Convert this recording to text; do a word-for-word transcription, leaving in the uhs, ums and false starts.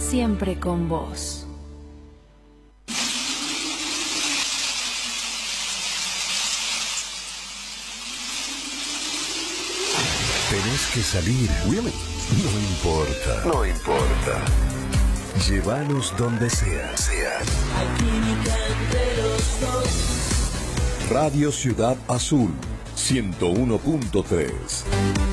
siempre con vos. Tenés que salir. Really? No importa. No importa. Llévanos donde sea. sea. Hay química entre los dos. Radio Ciudad Azul, ciento uno punto tres.